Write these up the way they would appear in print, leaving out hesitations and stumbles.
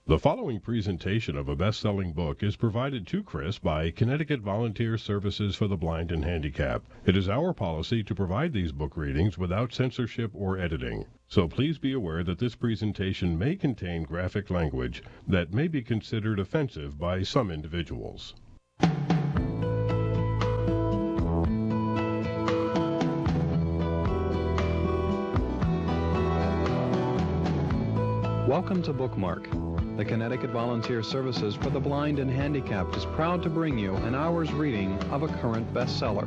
The following presentation of a best-selling book is provided to Chris by Connecticut Volunteer Services for the Blind and Handicapped. It is our policy to provide these book readings without censorship or editing. So please be aware that this presentation may contain graphic language that may be considered offensive by some individuals. Welcome to Bookmark. The Connecticut Volunteer Services for the Blind and Handicapped is proud to bring you an hour's reading of a current bestseller.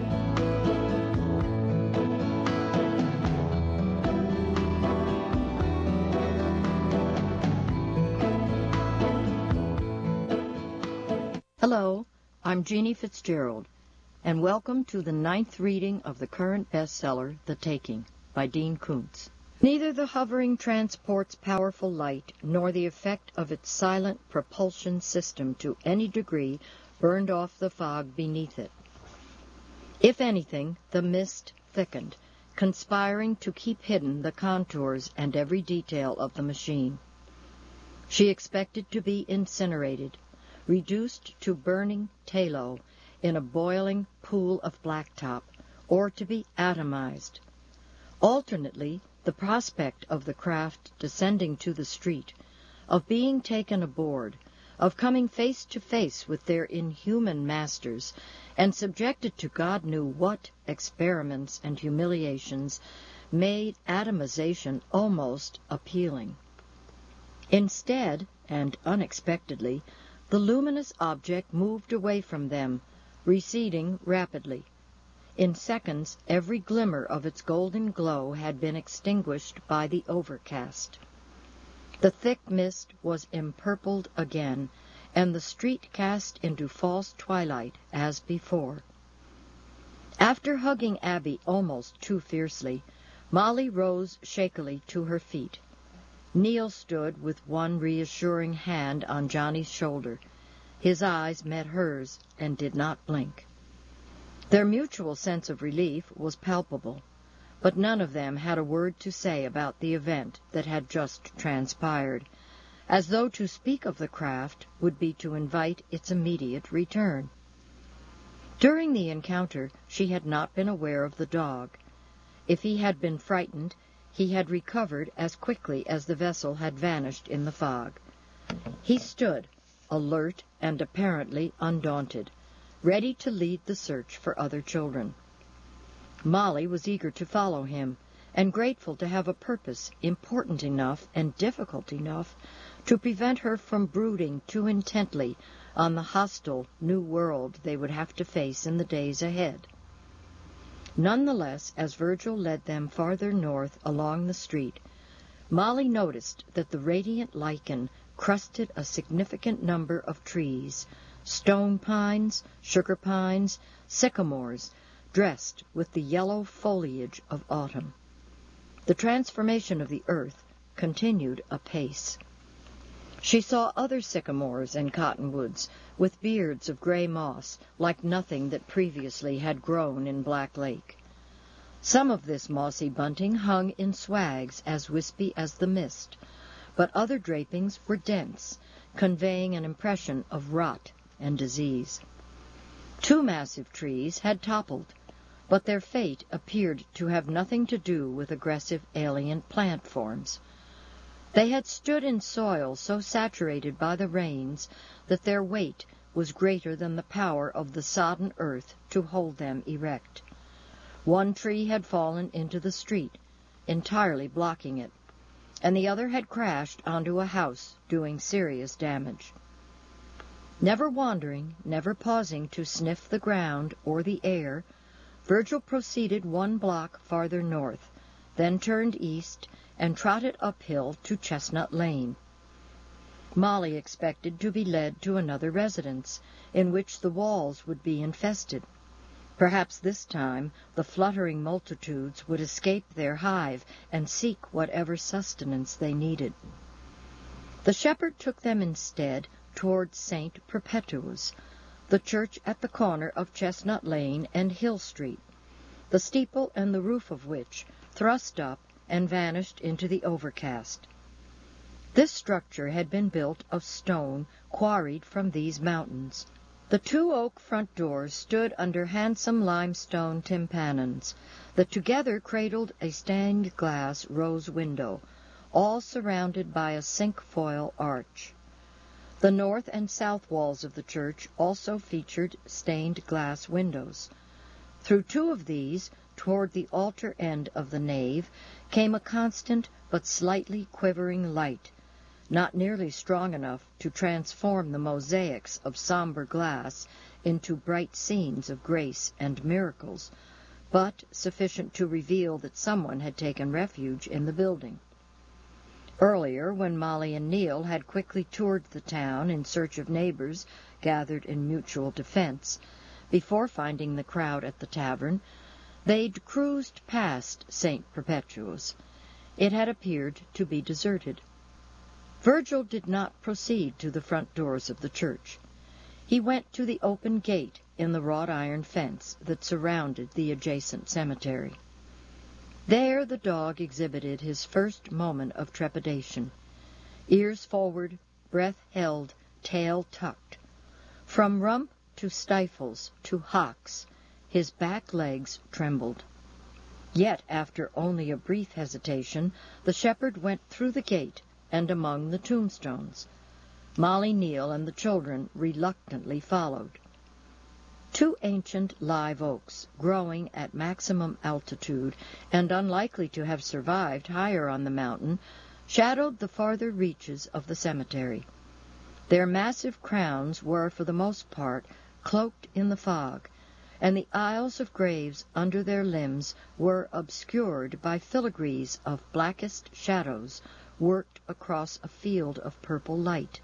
Hello, I'm Jeannie Fitzgerald, and welcome to the 9th reading of the current bestseller, The Taking, by Dean Koontz. Neither the hovering transport's powerful light nor the effect of its silent propulsion system to any degree burned off the fog beneath it. If anything, the mist thickened, conspiring to keep hidden the contours and every detail of the machine. She expected to be incinerated, reduced to burning tallow in a boiling pool of blacktop, or to be atomized. Alternately, the prospect of the craft descending to the street, of being taken aboard, of coming face to face with their inhuman masters, and subjected to God knew what experiments and humiliations, made atomization almost appealing. Instead, and unexpectedly, the luminous object moved away from them, receding rapidly. In seconds, every glimmer of its golden glow had been extinguished by the overcast. The thick mist was empurpled again, and the street cast into false twilight as before. After hugging Abby almost too fiercely, Molly rose shakily to her feet. Neil stood with one reassuring hand on Johnny's shoulder. His eyes met hers and did not blink. Their mutual sense of relief was palpable, but none of them had a word to say about the event that had just transpired, as though to speak of the craft would be to invite its immediate return. During the encounter, she had not been aware of the dog. If he had been frightened, he had recovered as quickly as the vessel had vanished in the fog. He stood, alert and apparently undaunted, ready to lead the search for other children. Molly was eager to follow him, and grateful to have a purpose important enough and difficult enough to prevent her from brooding too intently on the hostile new world they would have to face in the days ahead. Nonetheless, as Virgil led them farther north along the street, Molly noticed that the radiant lichen crusted a significant number of trees, stone pines, sugar pines, sycamores, dressed with the yellow foliage of autumn. The transformation of the earth continued apace. She saw other sycamores and cottonwoods, with beards of gray moss, like nothing that previously had grown in Black Lake. Some of this mossy bunting hung in swags as wispy as the mist, but other drapings were dense, conveying an impression of rot and disease. 2 massive trees had toppled, but their fate appeared to have nothing to do with aggressive alien plant forms. They had stood in soil so saturated by the rains that their weight was greater than the power of the sodden earth to hold them erect. One tree had fallen into the street, entirely blocking it, and the other had crashed onto a house, doing serious damage. Never wandering, never pausing to sniff the ground or the air, Virgil proceeded 1 block farther north, then turned east and trotted uphill to Chestnut Lane. Molly expected to be led to another residence, in which the walls would be infested. Perhaps this time the fluttering multitudes would escape their hive and seek whatever sustenance they needed. The shepherd took them instead toward St. Perpetua's, the church at the corner of Chestnut Lane and Hill Street, the steeple and the roof of which thrust up and vanished into the overcast. This structure had been built of stone quarried from these mountains. The 2 oak front doors stood under handsome limestone tympanons that together cradled a stained-glass rose window, all surrounded by a cinquefoil arch. The north and south walls of the church also featured stained-glass windows. Through 2 of these, toward the altar end of the nave, came a constant but slightly quivering light, not nearly strong enough to transform the mosaics of somber glass into bright scenes of grace and miracles, but sufficient to reveal that someone had taken refuge in the building. Earlier, when Molly and Neil had quickly toured the town in search of neighbors gathered in mutual defense, before finding the crowd at the tavern, they'd cruised past St. Perpetua's. It had appeared to be deserted. Virgil did not proceed to the front doors of the church. He went to the open gate in the wrought iron fence that surrounded the adjacent cemetery. There the dog exhibited his first moment of trepidation. Ears forward, breath held, tail tucked. From rump to stifles to hocks, his back legs trembled. Yet, after only a brief hesitation, the shepherd went through the gate and among the tombstones. Molly, Neil, and the children reluctantly followed. 2 ancient live oaks, growing at maximum altitude and unlikely to have survived higher on the mountain, shadowed the farther reaches of the cemetery. Their massive crowns were, for the most part, cloaked in the fog, and the aisles of graves under their limbs were obscured by filigrees of blackest shadows worked across a field of purple light.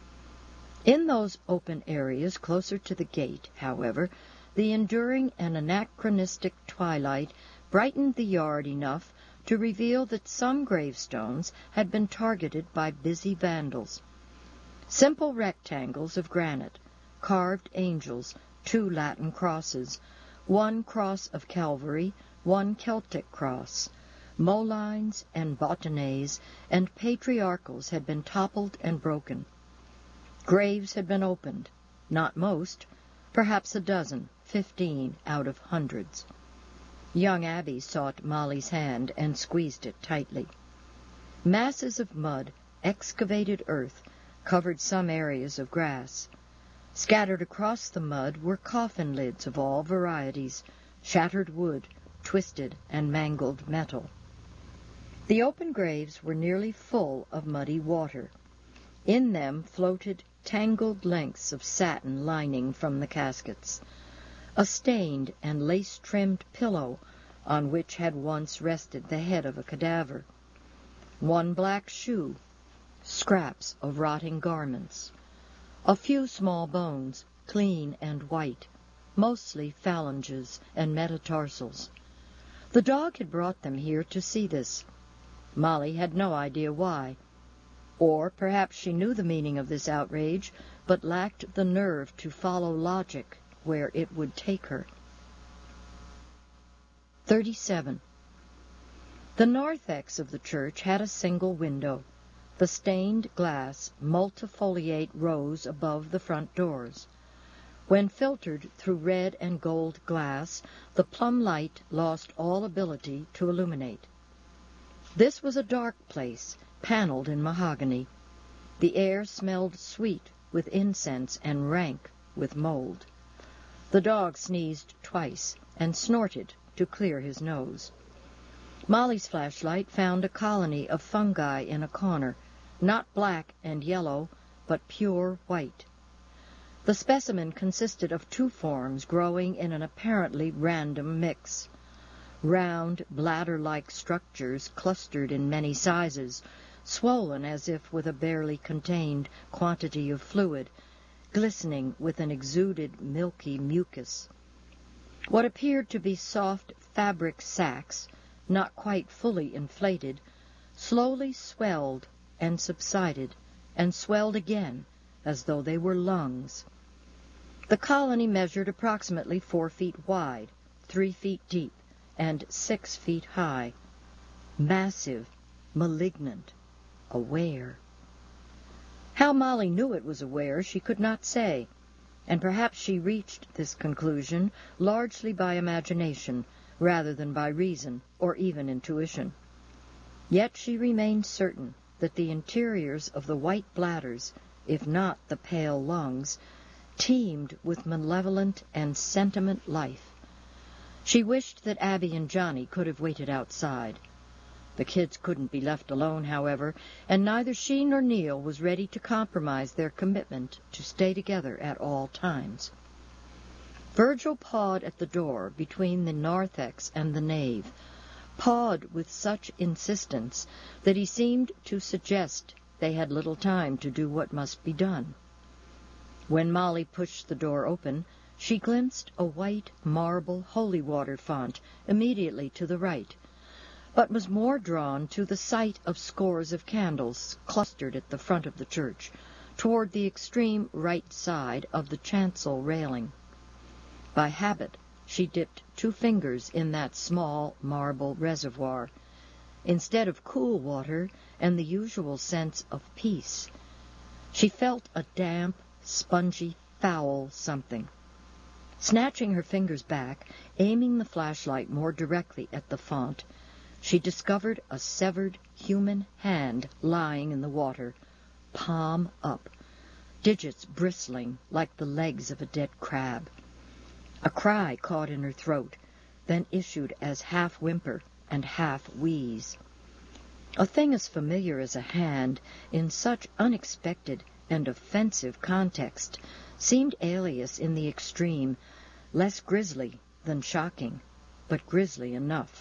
In those open areas closer to the gate, however, the enduring and anachronistic twilight brightened the yard enough to reveal that some gravestones had been targeted by busy vandals. Simple rectangles of granite, carved angels, 2 Latin crosses, 1 cross of Calvary, 1 Celtic cross, molines and botanies and patriarchals had been toppled and broken. Graves had been opened, not most, perhaps a dozen, 15 out of hundreds. Young Abby sought Molly's hand and squeezed it tightly. Masses of mud, excavated earth, covered some areas of grass. Scattered across the mud were coffin lids of all varieties, shattered wood, twisted and mangled metal. The open graves were nearly full of muddy water. In them floated tangled lengths of satin lining from the caskets, a stained and lace-trimmed pillow on which had once rested the head of a cadaver, 1 black shoe, scraps of rotting garments, a few small bones, clean and white, mostly phalanges and metatarsals. The dog had brought them here to see this. Molly had no idea why. Or perhaps she knew the meaning of this outrage, but lacked the nerve to follow logic where it would take her. 37. The narthex of the church had a single window. The stained glass multifoliate rose above the front doors. When filtered through red and gold glass, the plum light lost all ability to illuminate. This was a dark place, paneled in mahogany. The air smelled sweet with incense and rank with mold. The dog sneezed twice and snorted to clear his nose. Molly's flashlight found a colony of fungi in a corner, not black and yellow, but pure white. The specimen consisted of 2 forms growing in an apparently random mix. Round, bladder-like structures clustered in many sizes, swollen as if with a barely contained quantity of fluid, glistening with an exuded milky mucus. What appeared to be soft fabric sacs, not quite fully inflated, slowly swelled and subsided, and swelled again, as though they were lungs. The colony measured approximately 4 feet wide, 3 feet deep, and 6 feet high. Massive, malignant, aware. How Molly knew it was aware she could not say, and perhaps she reached this conclusion largely by imagination rather than by reason or even intuition. Yet she remained certain that the interiors of the white bladders, if not the pale lungs, teemed with malevolent and sentient life. She wished that Abby and Johnny could have waited outside. The kids couldn't be left alone, however, and neither she nor Neil was ready to compromise their commitment to stay together at all times. Virgil pawed at the door between the narthex and the nave, pawed with such insistence that he seemed to suggest they had little time to do what must be done. When Molly pushed the door open, she glimpsed a white marble holy water font immediately to the right, but was more drawn to the sight of scores of candles clustered at the front of the church, toward the extreme right side of the chancel railing. By habit, she dipped 2 fingers in that small marble reservoir. Instead of cool water and the usual sense of peace, she felt a damp, spongy, foul something. Snatching her fingers back, aiming the flashlight more directly at the font, she discovered a severed human hand lying in the water, palm up, digits bristling like the legs of a dead crab. A cry caught in her throat, then issued as half-whimper and half-wheeze. A thing as familiar as a hand, in such unexpected and offensive context, seemed alias in the extreme, less grisly than shocking, but grisly enough.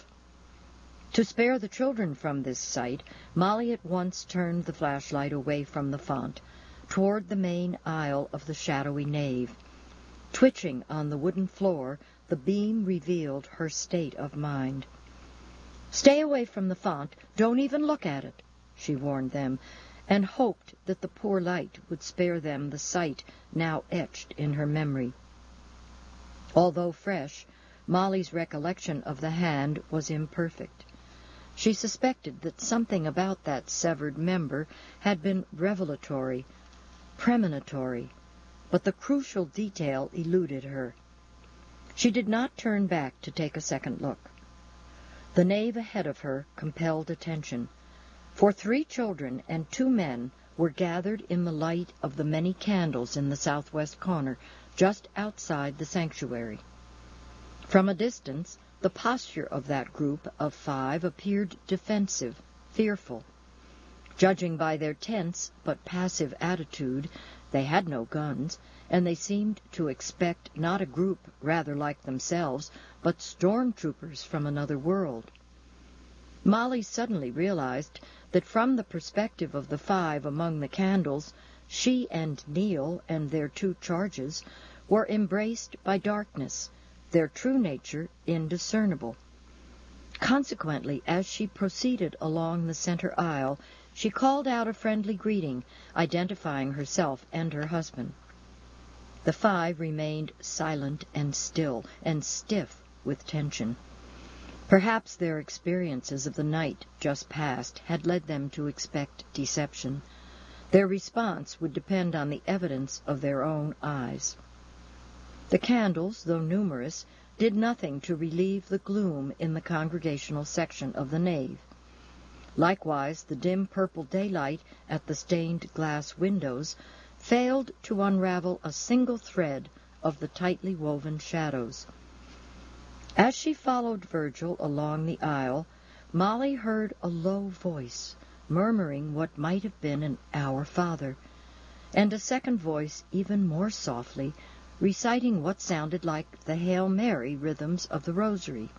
To spare the children from this sight, Molly at once turned the flashlight away from the font, toward the main aisle of the shadowy nave. Twitching on the wooden floor, the beam revealed her state of mind. "Stay away from the font. Don't even look at it," she warned them, and hoped that the poor light would spare them the sight now etched in her memory. Although fresh, Molly's recollection of the hand was imperfect. She suspected that something about that severed member had been revelatory, premonitory, but the crucial detail eluded her. She did not turn back to take a second look. The nave ahead of her compelled attention, for 3 children and 2 men were gathered in the light of the many candles in the southwest corner, just outside the sanctuary. From a distance, the posture of that group of 5 appeared defensive, fearful. Judging by their tense but passive attitude, they had no guns, and they seemed to expect not a group rather like themselves, but storm-troopers from another world. Molly suddenly realized that from the perspective of the 5 among the candles, she and Neil and their 2 charges were embraced by darkness, their true nature indiscernible. Consequently, as she proceeded along the center aisle, she called out a friendly greeting, identifying herself and her husband. The 5 remained silent and still, and stiff with tension. Perhaps their experiences of the night just past had led them to expect deception. Their response would depend on the evidence of their own eyes. The candles, though numerous, did nothing to relieve the gloom in the congregational section of the nave. Likewise, the dim purple daylight at the stained glass windows failed to unravel a single thread of the tightly woven shadows. As she followed Virgil along the aisle, Molly heard a low voice murmuring what might have been an Our Father, and a second voice even more softly reciting what sounded like the Hail Mary rhythms of the Rosary.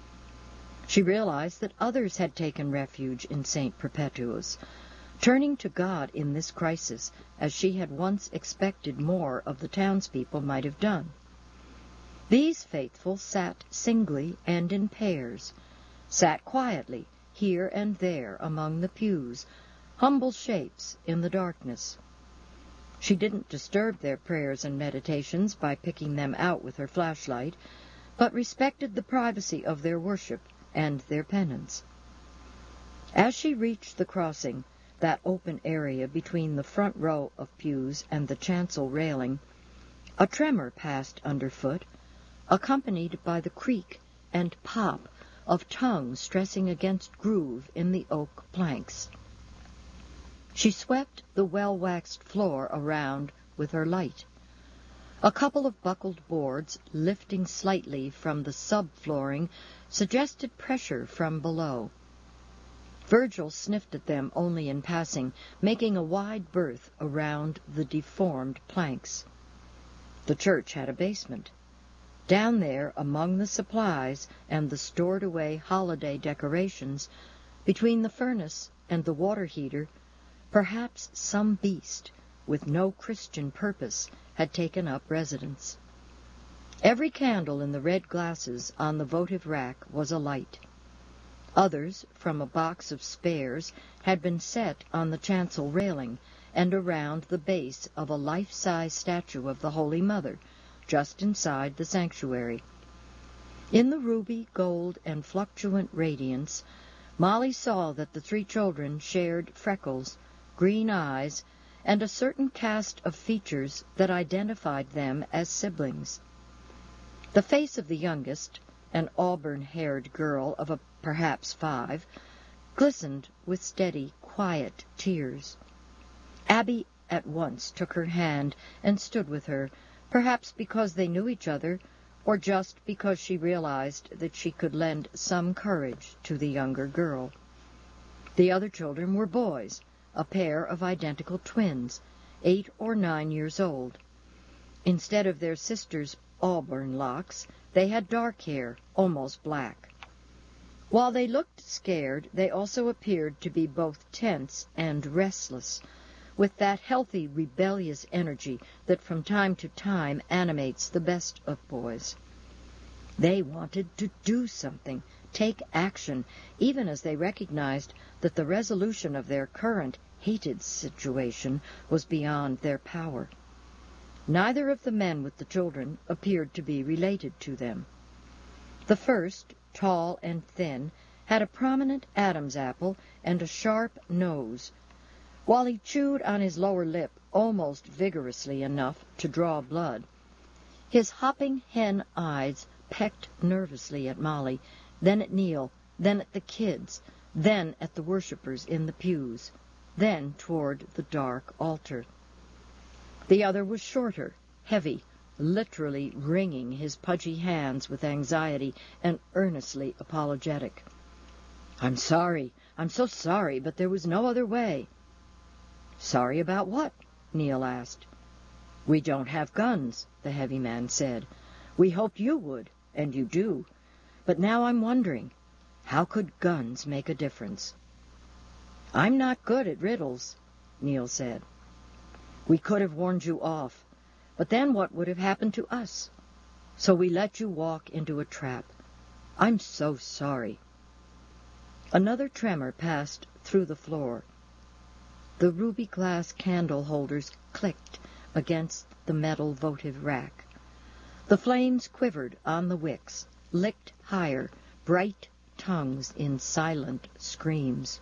She realized that others had taken refuge in St. Perpetua's, turning to God in this crisis as she had once expected more of the townspeople might have done. These faithful sat singly and in pairs, sat quietly here and there among the pews, humble shapes in the darkness. She didn't disturb their prayers and meditations by picking them out with her flashlight, but respected the privacy of their worship and their penance. As she reached the crossing, that open area between the front row of pews and the chancel railing, a tremor passed underfoot, accompanied by the creak and pop of tongue stressing against groove in the oak planks. She swept the well-waxed floor around with her light. A couple of buckled boards, lifting slightly from the sub-flooring, suggested pressure from below. Virgil sniffed at them only in passing, making a wide berth around the deformed planks. The church had a basement. Down there, among the supplies and the stored-away holiday decorations, between the furnace and the water heater, perhaps some beast, with no Christian purpose, had taken up residence. Every candle in the red glasses on the votive rack was alight. Others, from a box of spares, had been set on the chancel railing and around the base of a life-size statue of the Holy Mother, just inside the sanctuary. In the ruby, gold, and fluctuant radiance, Molly saw that the three children shared freckles, green eyes, and a certain cast of features that identified them as siblings. The face of the youngest, an auburn-haired girl of perhaps 5, glistened with steady, quiet tears. Abby at once took her hand and stood with her, perhaps because they knew each other, or just because she realized that she could lend some courage to the younger girl. The other children were boys, a pair of identical twins, 8 or 9 years old. Instead of their sister's auburn locks, they had dark hair, almost black. While they looked scared, they also appeared to be both tense and restless, with that healthy, rebellious energy that from time to time animates the best of boys. They wanted to do something, take action, even as they recognized that the resolution of their current hated situation was beyond their power. Neither of the men with the children appeared to be related to them. The first, tall and thin, had a prominent Adam's apple and a sharp nose, while he chewed on his lower lip almost vigorously enough to draw blood. His hopping hen eyes pecked nervously at Molly, then at Neil, then at the kids, then at the worshippers in the pews, then toward the dark altar. The other was shorter, heavy, literally wringing his pudgy hands with anxiety and earnestly apologetic. "I'm sorry, I'm so sorry, but there was no other way." "Sorry about what?" Neil asked. "We don't have guns," the heavy man said. "We hoped you would, and you do. But now I'm wondering, how could guns make a difference?" "I'm not good at riddles," Neil said. "We could have warned you off, but then what would have happened to us? So we let you walk into a trap. I'm so sorry." Another tremor passed through the floor. The ruby glass candle holders clicked against the metal votive rack. The flames quivered on the wicks, licked higher, bright tongues in silent screams.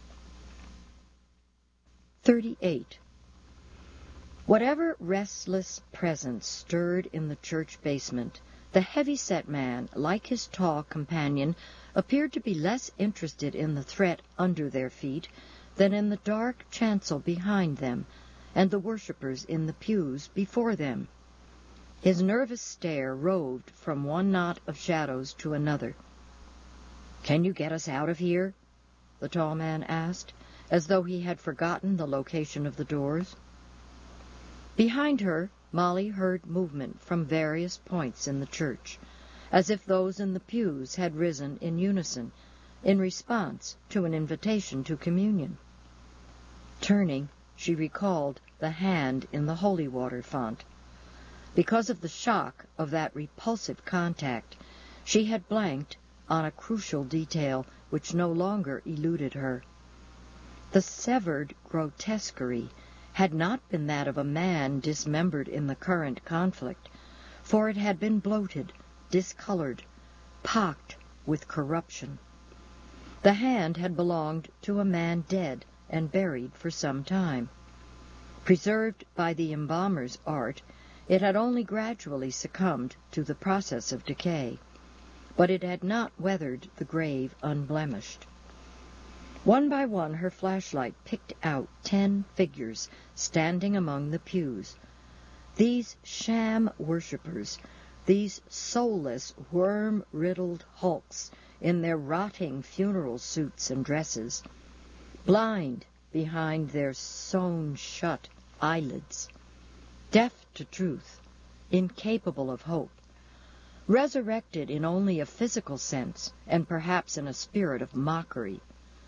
38. Whatever restless presence stirred in the church basement, the heavy-set man, like his tall companion, appeared to be less interested in the threat under their feet than in the dark chancel behind them and the worshippers in the pews before them. His nervous stare roved from one knot of shadows to another. "Can you get us out of here?" the tall man asked, as though he had forgotten the location of the doors. Behind her, Molly heard movement from various points in the church, as if those in the pews had risen in unison, in response to an invitation to communion. Turning, she recalled the hand in the holy water font. Because of the shock of that repulsive contact, she had blanked on a crucial detail which no longer eluded her. The severed grotesquerie had not been that of a man dismembered in the current conflict, for it had been bloated, discolored, pocked with corruption. The hand had belonged to a man dead, and buried for some time. Preserved by the embalmer's art, it had only gradually succumbed to the process of decay, but it had not weathered the grave unblemished. One by one her flashlight picked out 10 figures standing among the pews. These sham worshippers, these soulless, worm-riddled hulks in their rotting funeral suits and dresses, blind behind their sewn-shut eyelids, deaf to truth, incapable of hope, resurrected in only a physical sense and perhaps in a spirit of mockery,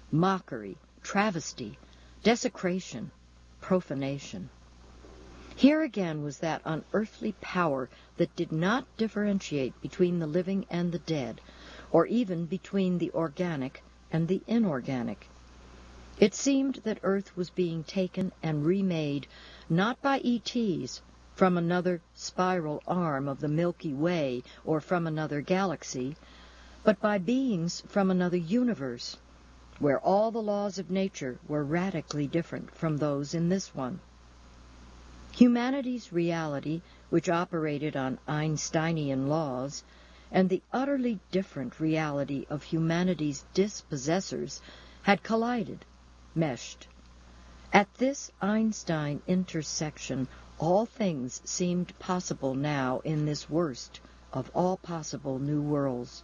travesty, desecration, profanation. Here again was that unearthly power that did not differentiate between the living and the dead, or even between the organic and the inorganic. It seemed that Earth was being taken and remade not by ETs from another spiral arm of the Milky Way or from another galaxy, but by beings from another universe, where all the laws of nature were radically different from those in this one. Humanity's reality, which operated on Einsteinian laws, and the utterly different reality of humanity's dispossessors had collided, meshed. At this Einstein intersection, all things seemed possible now in this worst of all possible new worlds.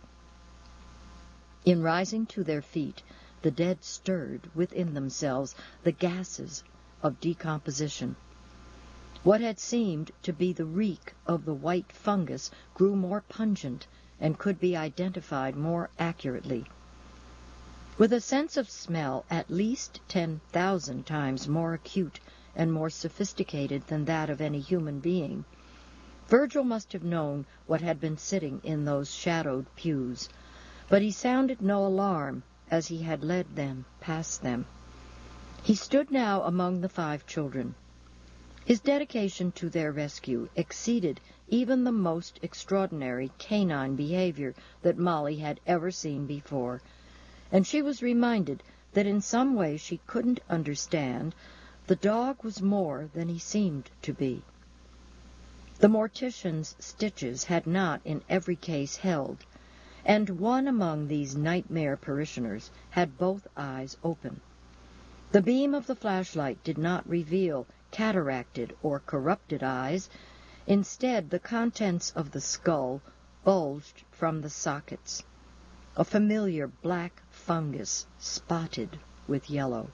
In rising to their feet, the dead stirred within themselves the gases of decomposition. What had seemed to be the reek of the white fungus grew more pungent and could be identified more accurately. With a sense of smell at least 10,000 times more acute and more sophisticated than that of any human being, Virgil must have known what had been sitting in those shadowed pews, but he sounded no alarm as he had led them past them. He stood now among the 5 children. His dedication to their rescue exceeded even the most extraordinary canine behavior that Molly had ever seen before, and she was reminded that in some way she couldn't understand, the dog was more than he seemed to be. The mortician's stitches had not in every case held, and one among these nightmare parishioners had both eyes open. The beam of the flashlight did not reveal cataracted or corrupted eyes. Instead, the contents of the skull bulged from the sockets, a familiar black fungus spotted with yellow.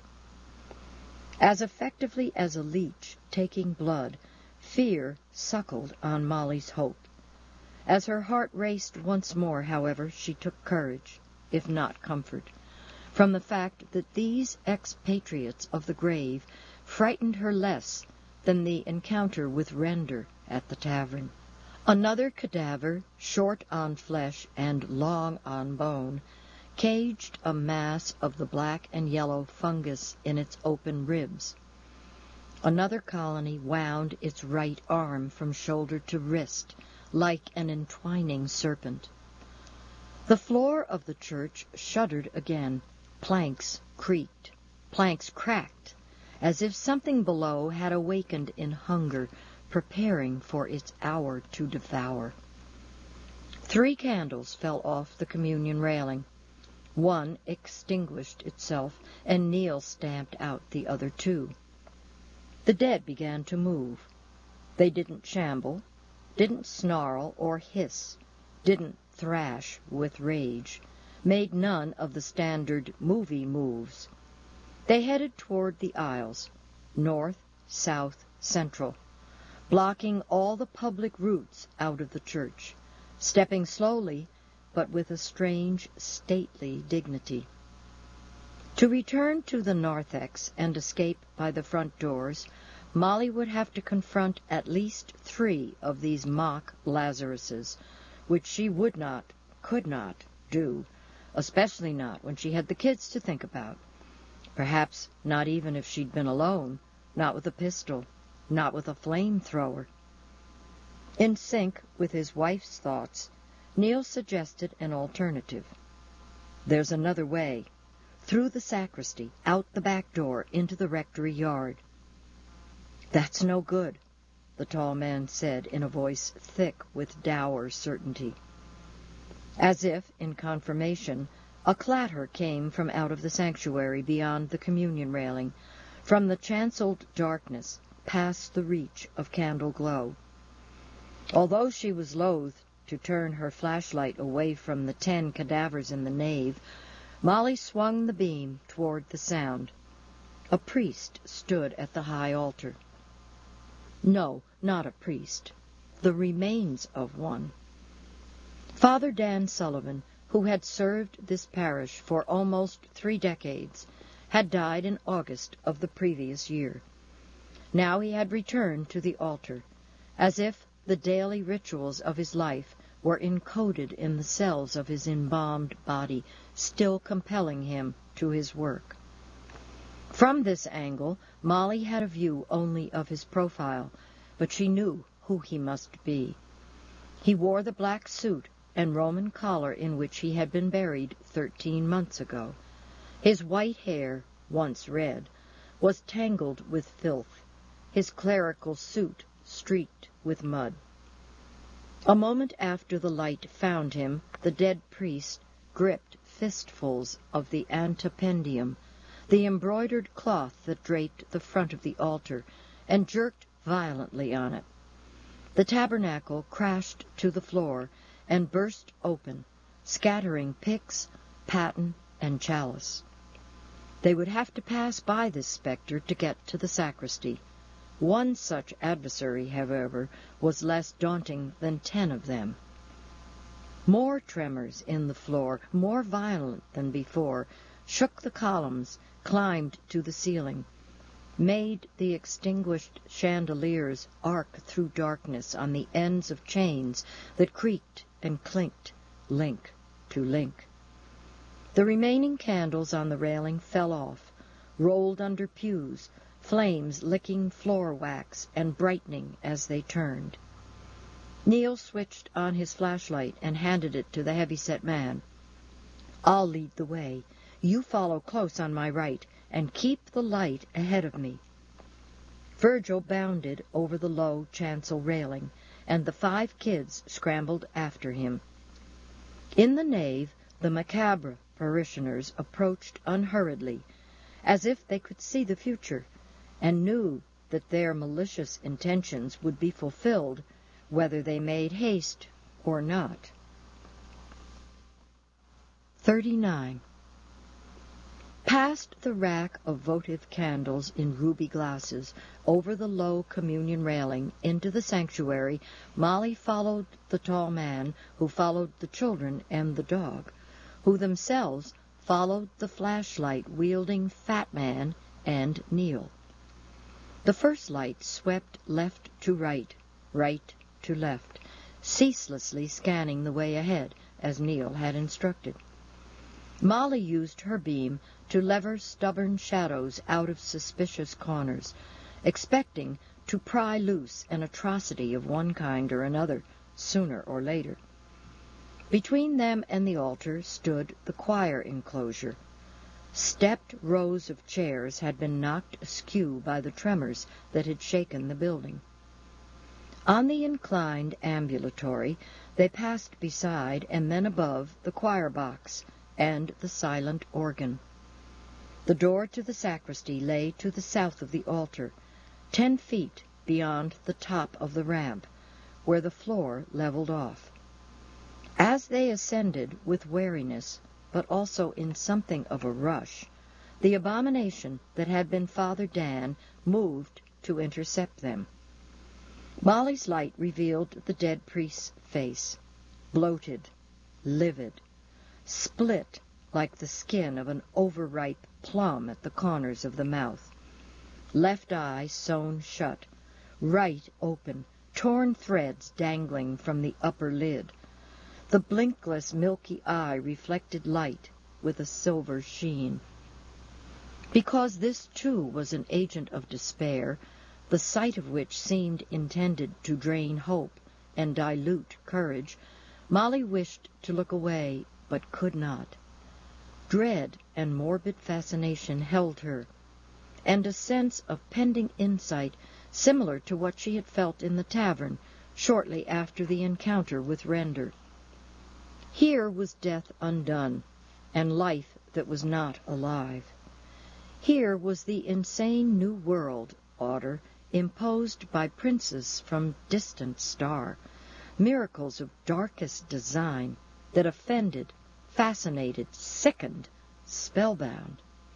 As effectively as a leech taking blood, fear suckled on Molly's hope. As her heart raced once more, however, she took courage, if not comfort, from the fact that these expatriates of the grave frightened her less than the encounter with Render at the tavern. Another cadaver, short on flesh and long on bone, caged a mass of the black and yellow fungus in its open ribs. Another colony wound its right arm from shoulder to wrist, like an entwining serpent. The floor of the church shuddered again. Planks creaked, planks cracked, as if something below had awakened in hunger, preparing for its hour to devour. 3 candles fell off the communion railing. One extinguished itself, and Neil stamped out the other 2. The dead began to move. They didn't shamble, didn't snarl or hiss, didn't thrash with rage, made none of the standard movie moves. They headed toward the aisles, north, south, central, blocking all the public routes out of the church, stepping slowly, but with a strange, stately dignity. To return to the narthex and escape by the front doors, Molly would have to confront at least 3 of these mock Lazaruses, which she would not, could not, do, especially not when she had the kids to think about. Perhaps not even if she'd been alone, not with a pistol, not with a flamethrower. In sync with his wife's thoughts, Neil suggested an alternative. There's another way. through the sacristy, out the back door, into the rectory yard. "That's no good," the tall man said in a voice thick with dour certainty. As if in confirmation, a clatter came from out of the sanctuary beyond the communion railing, from the chancelled darkness, past the reach of candle glow. Although she was loath to turn her flashlight away from the 10 cadavers in the nave, Molly swung the beam toward the sound. A priest stood at the high altar. No, not a priest. The remains of one. Father Dan Sullivan, who had served this parish for almost 3 decades, had died in August of the previous year. Now he had returned to the altar, as if the daily rituals of his life were encoded in the cells of his embalmed body, still compelling him to his work. From this angle, Molly had a view only of his profile, but she knew who he must be. He wore the black suit and Roman collar in which he had been buried 13 months ago. His white hair, once red, was tangled with filth, his clerical suit streaked with mud. A moment after the light found him, the dead priest gripped fistfuls of the antependium, the embroidered cloth that draped the front of the altar, and jerked violently on it. The tabernacle crashed to the floor and burst open, scattering pyx, paten, and chalice. They would have to pass by this spectre to get to the sacristy. One such adversary, however, was less daunting than 10 of them. More tremors in the floor, more violent than before, shook the columns, climbed to the ceiling, made the extinguished chandeliers arc through darkness on the ends of chains that creaked and clinked, link to link. The remaining candles on the railing fell off, rolled under pews, flames licking floor wax and brightening as they turned. Neil switched on his flashlight and handed it to the heavy-set man. "I'll lead the way. You follow close on my right, and keep the light ahead of me." Virgil bounded over the low chancel railing, and the 5 kids scrambled after him. In the nave, the macabre parishioners approached unhurriedly, as if they could see the future, and knew that their malicious intentions would be fulfilled whether they made haste or not. 39. Past the rack of votive candles in ruby glasses, over the low communion railing, into the sanctuary, Molly followed the tall man, who followed the children and the dog, who themselves followed the flashlight-wielding fat man and Neil. The first light swept left to right, right to left, ceaselessly scanning the way ahead, as Neil had instructed. Molly used her beam to lever stubborn shadows out of suspicious corners, expecting to pry loose an atrocity of one kind or another, sooner or later. Between them and the altar stood the choir enclosure. Stepped rows of chairs had been knocked askew by the tremors that had shaken the building. On the inclined ambulatory they passed beside and then above the choir box and the silent organ. The door to the sacristy lay to the south of the altar, 10 feet beyond the top of the ramp, where the floor leveled off. As they ascended with wariness, but also in something of a rush, the abomination that had been Father Dan moved to intercept them. Molly's light revealed the dead priest's face, bloated, livid, split like the skin of an overripe plum at the corners of the mouth. Left eye sewn shut, right open, torn threads dangling from the upper lid. The blinkless milky eye reflected light with a silver sheen. Because this, too, was an agent of despair, the sight of which seemed intended to drain hope and dilute courage, Molly wished to look away, but could not. Dread and morbid fascination held her, and a sense of pending insight similar to what she had felt in the tavern shortly after the encounter with Render. Here was death undone, and life that was not alive. Here was the insane new world order imposed by princes from distant star, miracles of darkest design that offended, fascinated, sickened, spellbound.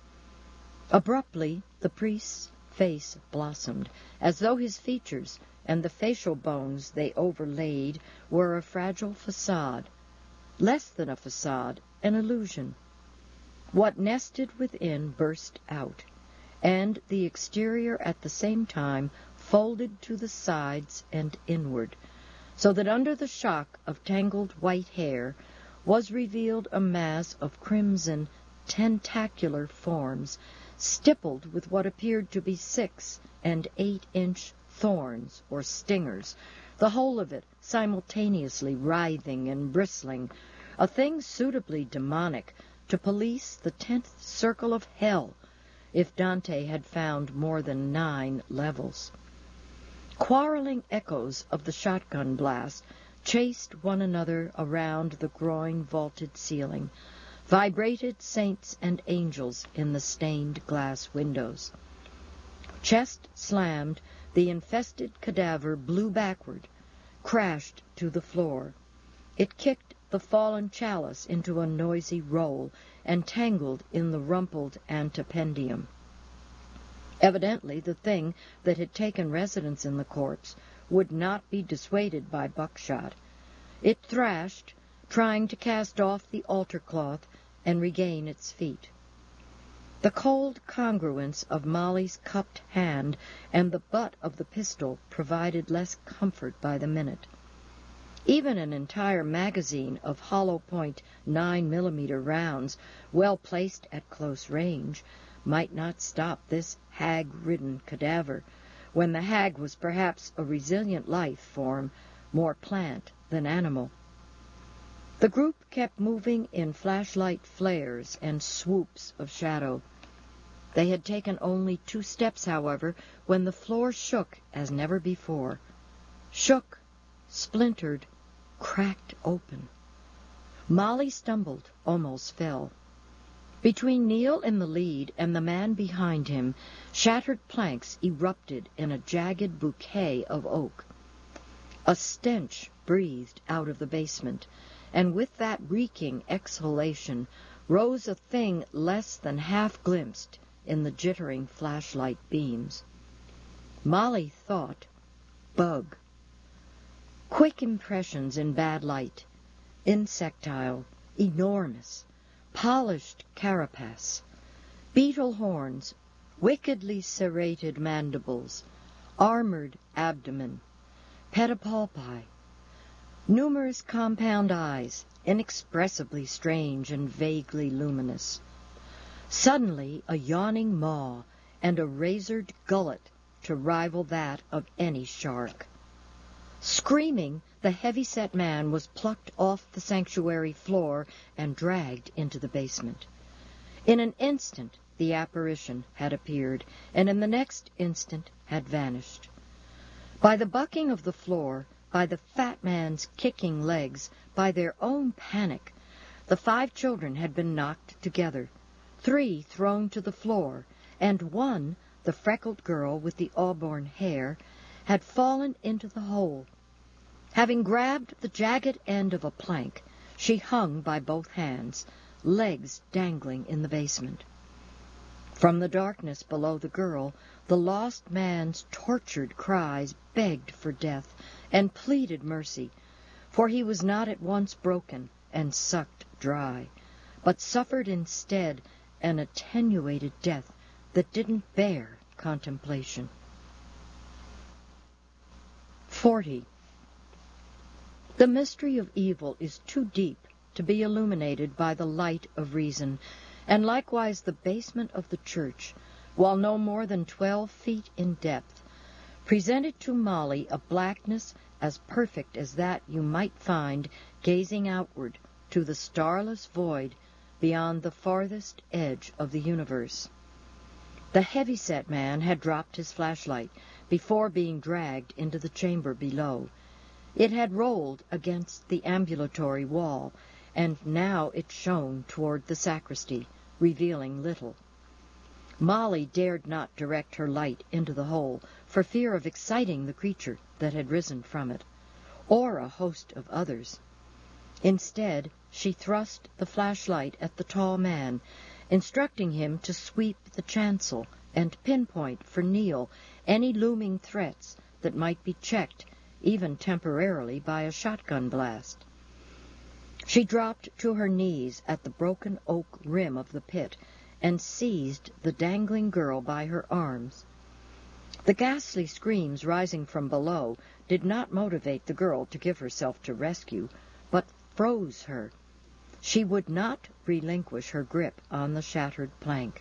Abruptly, the priest's face blossomed, as though his features and the facial bones they overlaid were a fragile facade, less than a facade, an illusion. What nested within burst out, and the exterior at the same time folded to the sides and inward, so that under the shock of tangled white hair was revealed a mass of crimson, tentacular forms, stippled with what appeared to be 6- and 8-inch thorns or stingers, the whole of it simultaneously writhing and bristling, a thing suitably demonic to police the 10th circle of hell, if Dante had found more than 9 levels. Quarreling echoes of the shotgun blast chased one another around the groin vaulted ceiling, vibrated saints and angels in the stained glass windows. Chest slammed, the infested cadaver blew backward, crashed to the floor. It kicked the fallen chalice into a noisy roll and tangled in the rumpled antependium. Evidently the thing that had taken residence in the corpse would not be dissuaded by buckshot. It thrashed, trying to cast off the altar cloth and regain its feet. The cold congruence of Molly's cupped hand and the butt of the pistol provided less comfort by the minute. Even an entire magazine of hollow-point 9mm rounds, well placed at close range, might not stop this hag-ridden cadaver, when the hag was perhaps a resilient life form, more plant than animal. The group kept moving in flashlight flares and swoops of shadow. They had taken only 2 steps, however, when the floor shook as never before. Shook, splintered, cracked open. Molly stumbled, almost fell. Between Neil in the lead and the man behind him, shattered planks erupted in a jagged bouquet of oak. A stench breathed out of the basement, and with that reeking exhalation rose a thing less than half glimpsed in the jittering flashlight beams. Molly thought, bug. Quick impressions in bad light, insectile, enormous, polished carapace, beetle horns, wickedly serrated mandibles, armored abdomen, pedipalpi, numerous compound eyes, inexpressibly strange and vaguely luminous. Suddenly a yawning maw and a razored gullet to rival that of any shark. Screaming, the heavy-set man was plucked off the sanctuary floor and dragged into the basement. In an instant the apparition had appeared, and in the next instant had vanished. By the bucking of the floor, by the fat man's kicking legs, by their own panic, the 5 children had been knocked together, 3 thrown to the floor, and 1, the freckled girl with the auburn hair, had fallen into the hole. Having grabbed the jagged end of a plank, she hung by both hands, legs dangling in the basement. From the darkness below the girl, the lost man's tortured cries begged for death and pleaded mercy, for he was not at once broken and sucked dry, but suffered instead an attenuated death that didn't bear contemplation. 40. The mystery of evil is too deep to be illuminated by the light of reason, and likewise the basement of the church, while no more than 12 feet in depth, presented to Molly a blackness as perfect as that you might find gazing outward to the starless void beyond the farthest edge of the universe. The heavy-set man had dropped his flashlight before being dragged into the chamber below. It had rolled against the ambulatory wall, and now it shone toward the sacristy, revealing little. Molly dared not direct her light into the hole for fear of exciting the creature that had risen from it, or a host of others. Instead, she thrust the flashlight at the tall man, instructing him to sweep the chancel and pinpoint for Neil any looming threats that might be checked, even temporarily, by a shotgun blast. She dropped to her knees at the broken oak rim of the pit and seized the dangling girl by her arms. The ghastly screams rising from below did not motivate the girl to give herself to rescue, but froze her. She would not relinquish her grip on the shattered plank.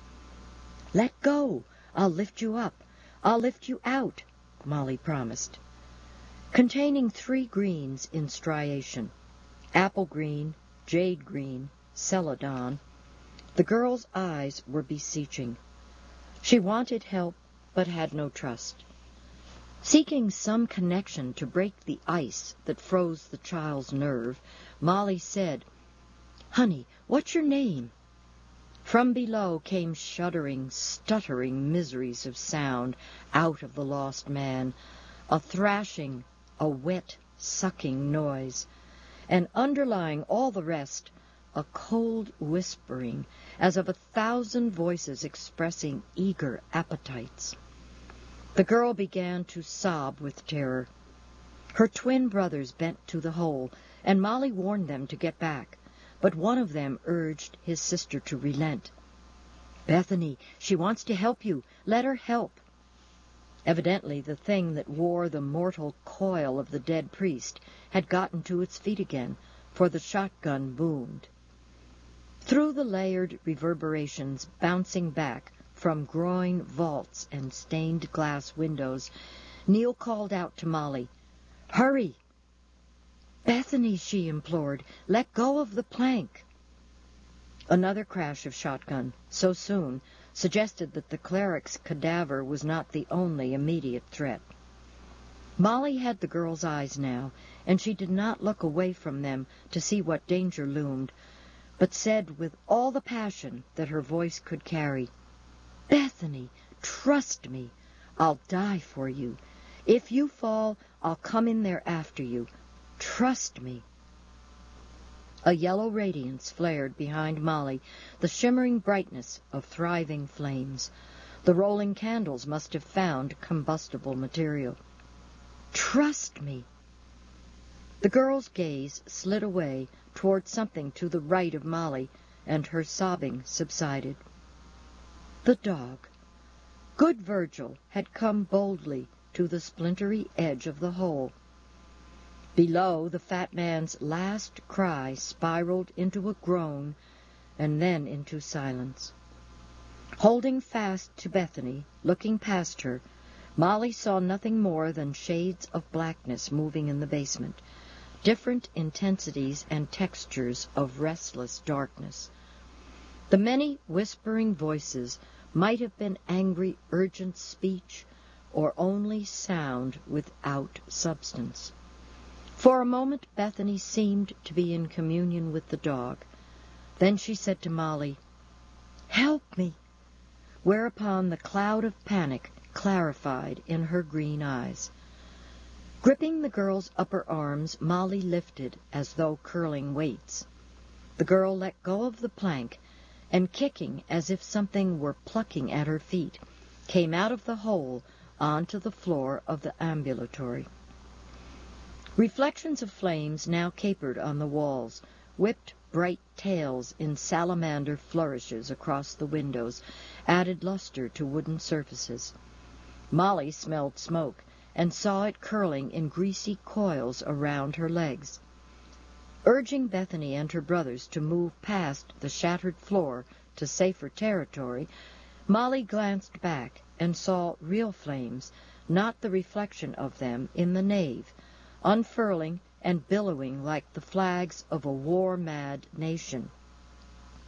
"Let go! I'll lift you up. I'll lift you out," Molly promised. Containing 3 greens in striation, apple green, jade green, celadon, the girl's eyes were beseeching. She wanted help, but had no trust. Seeking some connection to break the ice that froze the child's nerve, Molly said, "Honey, what's your name?" From below came shuddering, stuttering miseries of sound out of the lost man, a thrashing, a wet, sucking noise, and underlying all the rest, a cold whispering, as of 1,000 voices expressing eager appetites. The girl began to sob with terror. Her twin brothers bent to the hole, and Molly warned them to get back, but one of them urged his sister to relent. "Bethany, she wants to help you. Let her help." Evidently the thing that wore the mortal coil of the dead priest had gotten to its feet again, for the shotgun boomed. Through the layered reverberations bouncing back from groin vaults and stained glass windows, Neil called out to Molly, "Hurry!" "Bethany," she implored, "let go of the plank." Another crash of shotgun, so soon, suggested that the cleric's cadaver was not the only immediate threat. Molly had the girl's eyes now, and she did not look away from them to see what danger loomed, but said with all the passion that her voice could carry, "Bethany, trust me. I'll die for you. If you fall, I'll come in there after you. Trust me." A yellow radiance flared behind Molly, the shimmering brightness of thriving flames. The rolling candles must have found combustible material. "Trust me." The girl's gaze slid away toward something to the right of Molly, and her sobbing subsided. The dog. Good Virgil had come boldly to the splintery edge of the hole. Below, the fat man's last cry spiraled into a groan, and then into silence. Holding fast to Bethany, looking past her, Molly saw nothing more than shades of blackness moving in the basement, different intensities and textures of restless darkness. The many whispering voices might have been angry, urgent speech, or only sound without substance. For a moment Bethany seemed to be in communion with the dog. Then she said to Molly, "Help me," whereupon the cloud of panic clarified in her green eyes. Gripping the girl's upper arms, Molly lifted as though curling weights. The girl let go of the plank, and kicking as if something were plucking at her feet, came out of the hole onto the floor of the ambulatory. Reflections of flames now capered on the walls, whipped bright tails in salamander flourishes across the windows, added luster to wooden surfaces. Molly smelled smoke, and saw it curling in greasy coils around her legs. Urging Bethany and her brothers to move past the shattered floor to safer territory, Molly glanced back and saw real flames, not the reflection of them, in the nave, unfurling and billowing like the flags of a war-mad nation.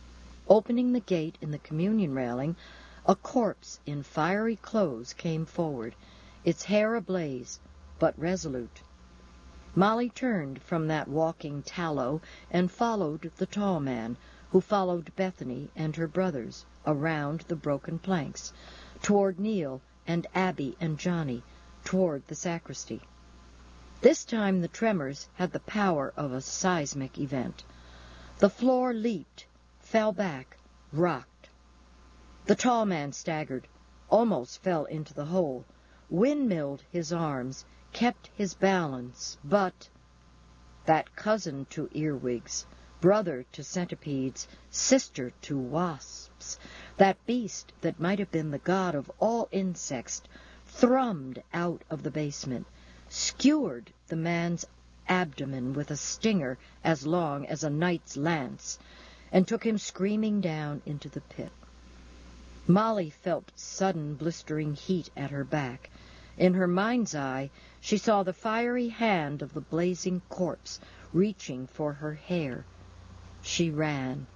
Opening the gate in the communion railing, a corpse in fiery clothes came forward, its hair ablaze, but resolute. Molly turned from that walking tallow and followed the tall man, who followed Bethany and her brothers around the broken planks, toward Neil and Abby and Johnny, toward the sacristy. This time the tremors had the power of a seismic event. The floor leaped, fell back, rocked. The tall man staggered, almost fell into the hole, windmilled his arms, kept his balance, but that cousin to earwigs, brother to centipedes, sister to wasps, that beast that might have been the god of all insects, thrummed out of the basement, skewered the man's abdomen with a stinger as long as a knight's lance, and took him screaming down into the pit. Molly felt sudden blistering heat at her back. In her mind's eye, she saw the fiery hand of the blazing corpse reaching for her hair. She ran.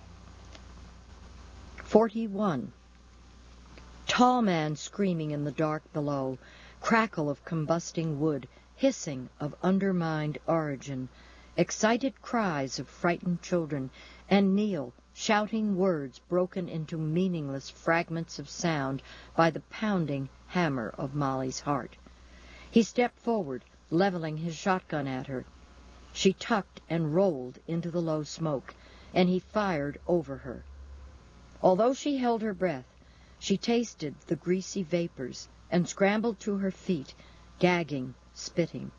41. Tall man screaming in the dark below, crackle of combusting wood, hissing of undermined origin, excited cries of frightened children, and Neil shouting words broken into meaningless fragments of sound by the pounding hammer of Molly's heart. He stepped forward, leveling his shotgun at her. She tucked and rolled into the low smoke, and he fired over her. Although she held her breath, she tasted the greasy vapors and scrambled to her feet, gagging, spitting.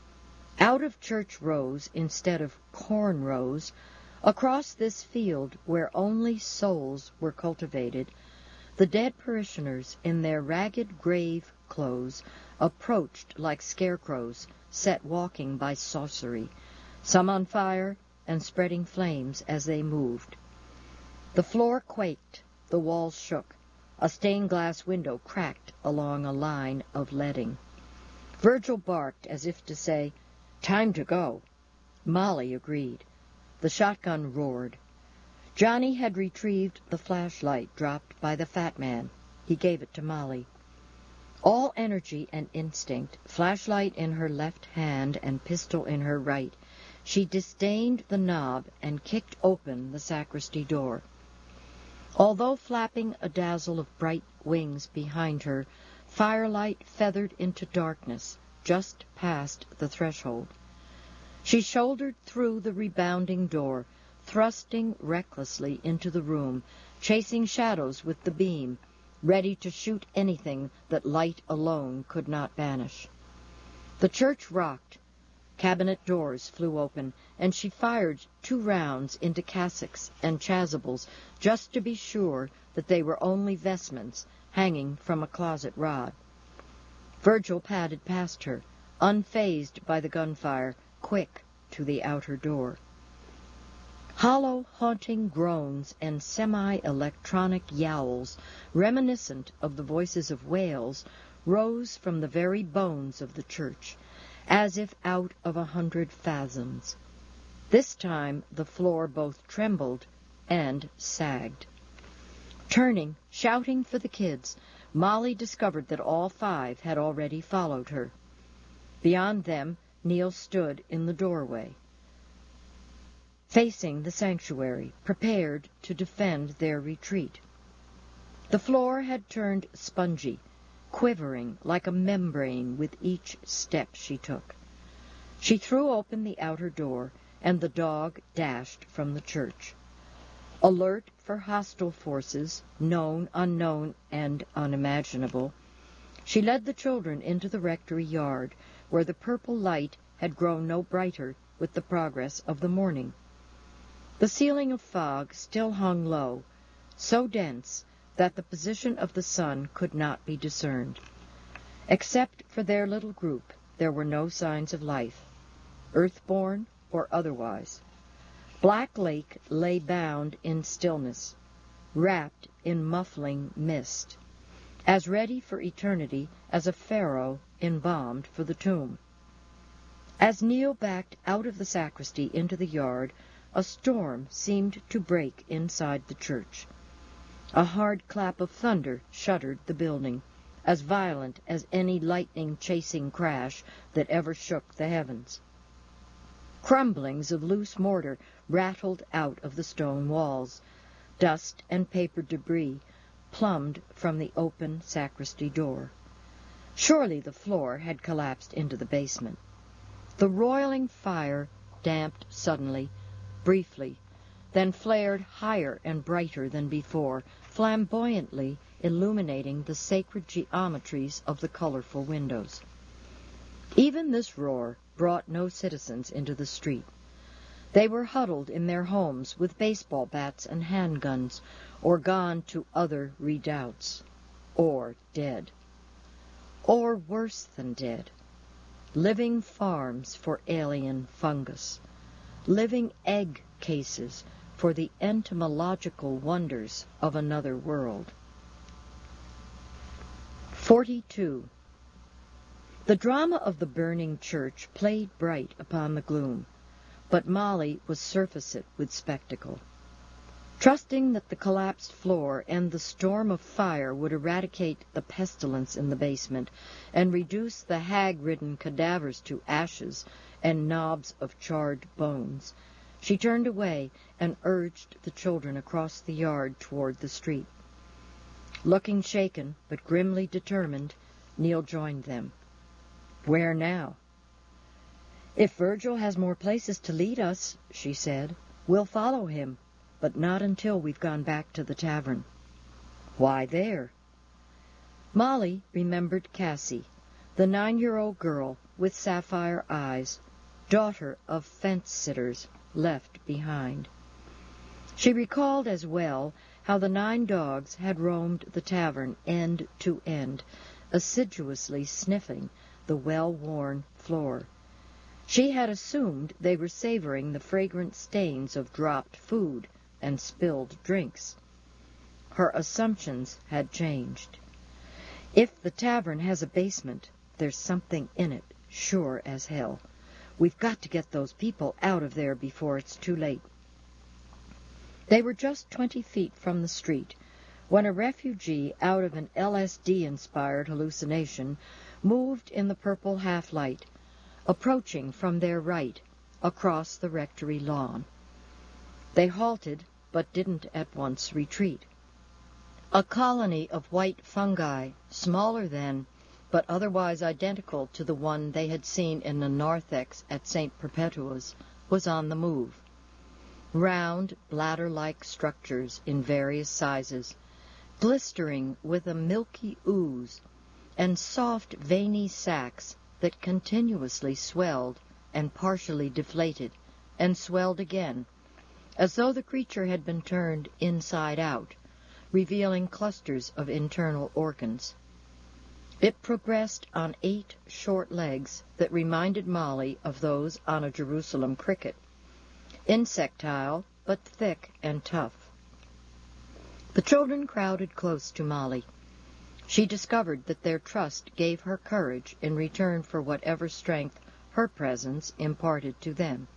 Out of church rows instead of corn rows, across this field where only souls were cultivated, the dead parishioners in their ragged grave clothes approached like scarecrows set walking by sorcery, some on fire and spreading flames as they moved. The floor quaked, the walls shook, a stained-glass window cracked along a line of leading. Virgil barked as if to say, "Time to go." Molly agreed. The shotgun roared. Johnny had retrieved the flashlight dropped by the fat man. He gave it to Molly. All energy and instinct, flashlight in her left hand and pistol in her right, she disdained the knob and kicked open the sacristy door. Although flapping a dazzle of bright wings behind her, firelight feathered into darkness just past the threshold. She shouldered through the rebounding door, thrusting recklessly into the room, chasing shadows with the beam, ready to shoot anything that light alone could not banish. The church rocked. Cabinet doors flew open, and she fired 2 rounds into cassocks and chasubles just to be sure that they were only vestments hanging from a closet rod. Virgil padded past her, unfazed by the gunfire, quick to the outer door. Hollow, haunting groans and semi-electronic yowls, reminiscent of the voices of whales, rose from the very bones of the church, as if out of 100 fathoms. This time the floor both trembled and sagged. Turning, shouting for the kids, Molly discovered that all 5 had already followed her. Beyond them, Neil stood in the doorway, facing the sanctuary, prepared to defend their retreat. The floor had turned spongy, quivering like a membrane with each step she took. She threw open the outer door, and the dog dashed from the church. Alert for hostile forces, known, unknown, and unimaginable, she led the children into the rectory yard, where the purple light had grown no brighter with the progress of the morning. The ceiling of fog still hung low, so dense that the position of the sun could not be discerned. Except for their little group, there were no signs of life, earthborn or otherwise. Black Lake lay bound in stillness, wrapped in muffling mist, as ready for eternity as a pharaoh embalmed for the tomb. As Neil backed out of the sacristy into the yard, a storm seemed to break inside the church. A hard clap of thunder shuddered the building, as violent as any lightning-chasing crash that ever shook the heavens. Crumblings of loose mortar rattled out of the stone walls. Dust and paper debris plumbed from the open sacristy door. Surely the floor had collapsed into the basement. The roiling fire damped suddenly, briefly, then flared higher and brighter than before, flamboyantly illuminating the sacred geometries of the colorful windows. Even this roar brought no citizens into the street. They were huddled in their homes with baseball bats and handguns, or gone to other redoubts, or dead. Or worse than dead. Living farms for alien fungus. Living egg cases for the entomological wonders of another world. 42. The drama of the burning church played bright upon the gloom, but Molly was surfeited with spectacle. Trusting that the collapsed floor and the storm of fire would eradicate the pestilence in the basement and reduce the hag-ridden cadavers to ashes and knobs of charred bones, she turned away and urged the children across the yard toward the street. Looking shaken, but grimly determined, Neil joined them. "Where now?" "If Virgil has more places to lead us," she said, "we'll follow him, but not until we've gone back to the tavern." "Why there?" Molly remembered Cassie, the 9-year-old girl with sapphire eyes, daughter of fence-sitters, left behind. She recalled as well how the 9 dogs had roamed the tavern end to end, assiduously sniffing the well-worn floor. She had assumed they were savoring the fragrant stains of dropped food and spilled drinks. Her assumptions had changed. If the tavern has a basement, there's something in it, sure as hell. We've got to get those people out of there before it's too late. They were just 20 feet from the street when a refugee out of an LSD-inspired hallucination moved in the purple half-light, approaching from their right, across the rectory lawn. They halted, but didn't at once retreat. A colony of white fungi, smaller than, but otherwise identical to the one they had seen in the narthex at St. Perpetua's, was on the move. Round, bladder-like structures in various sizes, blistering with a milky ooze, and soft, veiny sacs that continuously swelled and partially deflated, and swelled again, as though the creature had been turned inside out, revealing clusters of internal organs. It progressed on 8 short legs that reminded Molly of those on a Jerusalem cricket, insectile but thick and tough. The children crowded close to Molly. She discovered that their trust gave her courage in return for whatever strength her presence imparted to them.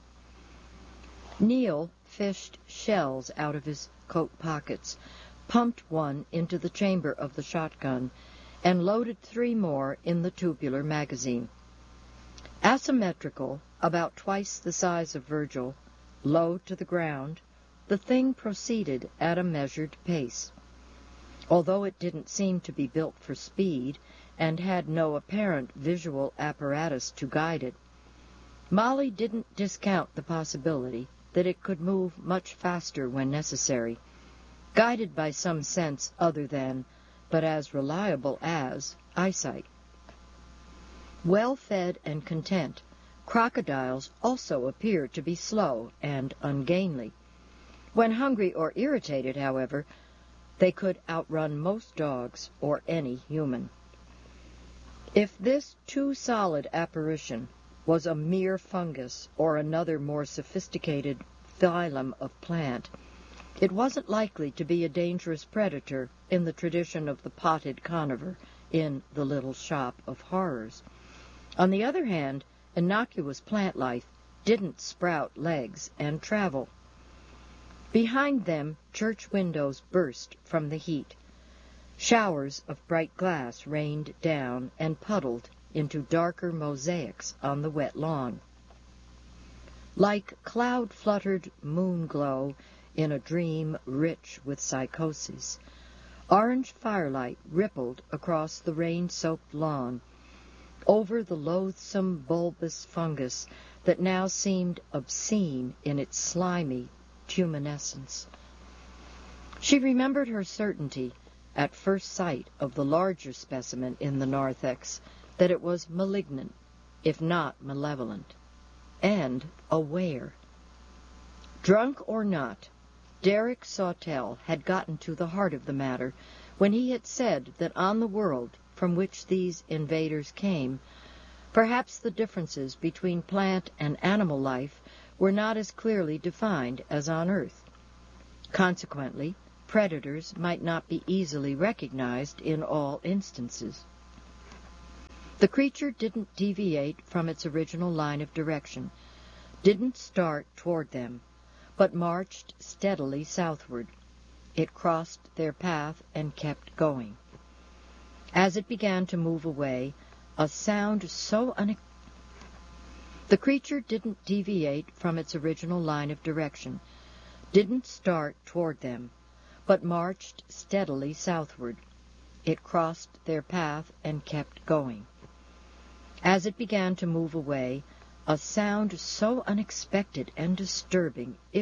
Neil fished shells out of his coat pockets, pumped one into the chamber of the shotgun, and loaded 3 more in the tubular magazine. Asymmetrical, about twice the size of Virgil, low to the ground, the thing proceeded at a measured pace. Although it didn't seem to be built for speed and had no apparent visual apparatus to guide it, Molly didn't discount the possibility that it could move much faster when necessary, guided by some sense other than, but as reliable as, eyesight. Well-fed and content, crocodiles also appear to be slow and ungainly. When hungry or irritated, however, they could outrun most dogs or any human. If this too-solid apparition was a mere fungus or another more sophisticated phylum of plant, it wasn't likely to be a dangerous predator in the tradition of the potted conover in The Little Shop of Horrors. On the other hand, innocuous plant life didn't sprout legs and travel. Behind them, church windows burst from the heat. Showers of bright glass rained down and puddled into darker mosaics on the wet lawn. Like cloud-fluttered moon glow in a dream rich with psychosis, orange firelight rippled across the rain-soaked lawn, over the loathsome bulbous fungus that now seemed obscene in its slimy tumescence. She remembered her certainty, at first sight of the larger specimen in the narthex, that it was malignant, if not malevolent, and aware. Drunk or not, Derek Sawtelle had gotten to the heart of the matter when he had said that on the world from which these invaders came, perhaps the differences between plant and animal life were not as clearly defined as on Earth. Consequently, predators might not be easily recognized in all instances. The creature didn't deviate from its original line of direction, didn't start toward them, but marched steadily southward. It crossed their path and kept going. As it began to move away, a sound so The creature didn't deviate from its original line of direction, didn't start toward them, but marched steadily southward. It crossed their path and kept going. As it began to move away, a sound so unexpected and disturbing